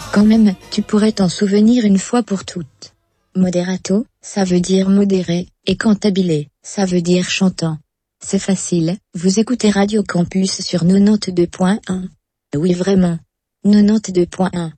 Quand même, tu pourrais t'en souvenir une fois pour toutes. Moderato, ça veut dire modéré, et cantabile, ça veut dire chantant. C'est facile, vous écoutez Radio Campus sur 92.1. Oui vraiment. 92.1.